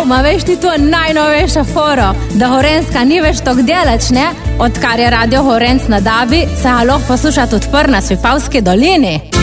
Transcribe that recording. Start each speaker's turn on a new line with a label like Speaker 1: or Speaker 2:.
Speaker 1: ma veš ti to najnovejša foro, da Gorenjska ni več tok delač, ne? Odkar je Radio Gorenc na Dabi, se ga lahko posluša tudi na Svipavski dolini.